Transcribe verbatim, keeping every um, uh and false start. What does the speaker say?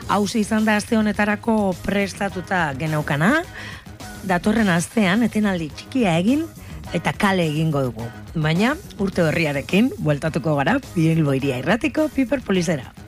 Hauze izan da aste honetarako prestatuta geneukana, datorren astean etenaldi txikia egin eta kale egingo dugu. Baina urte berriarekin bueltatuko gara Bilbo Hiria Irratiko Piper Polizera.